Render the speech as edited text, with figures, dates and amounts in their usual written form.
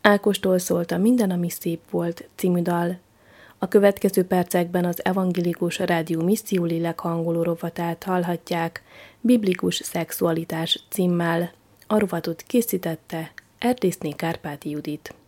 Ákostól szólt a Minden, ami szép volt című dal. A következő percekben az Evangélikus Rádió Misszió lélekhangoló rovatát hallhatják Biblikus szexualitás címmel. A rovatot készítette Erdészné Kárpáti Judit.